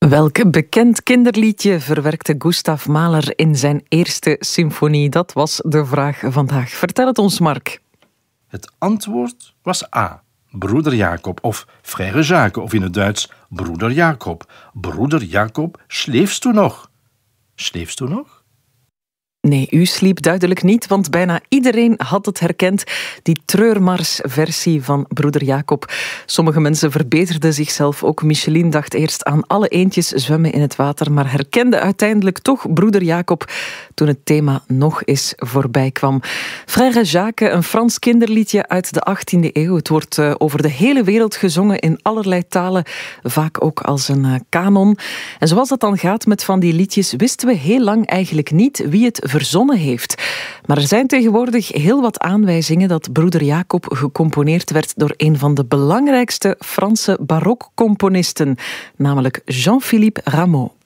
Welk bekend kinderliedje verwerkte Gustav Mahler in zijn eerste symfonie? Dat was de vraag vandaag. Vertel het ons, Mark. Het antwoord was A. Broeder Jacob of Frère Jacques of in het Duits Broeder Jacob. Broeder Jacob, schläfst du nog? Schläfst du nog? Nee, u sliep duidelijk niet, want bijna iedereen had het herkend. Die treurmarsversie van Broeder Jacob. Sommige mensen verbeterden zichzelf. Ook Micheline dacht eerst aan alle eendjes zwemmen in het water, maar herkende uiteindelijk toch Broeder Jacob toen het thema nog eens voorbij kwam. Frère Jacques, een Frans kinderliedje uit de 18e eeuw. Het wordt over de hele wereld gezongen in allerlei talen, vaak ook als een kanon. En zoals dat dan gaat met van die liedjes, wisten we heel lang eigenlijk niet wie het verzonnen heeft. Maar er zijn tegenwoordig heel wat aanwijzingen dat Broeder Jacob gecomponeerd werd door een van de belangrijkste Franse barokcomponisten, namelijk Jean-Philippe Rameau.